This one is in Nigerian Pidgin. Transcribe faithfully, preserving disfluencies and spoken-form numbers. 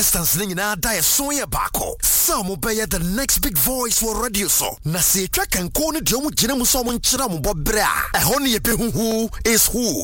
contestants ning na da so ye bako. Some obey the next big voice for radio so. Na se twa kan ko ne de omu gina mu so mo nkyira mo bobra. Ehon ye be hu is who.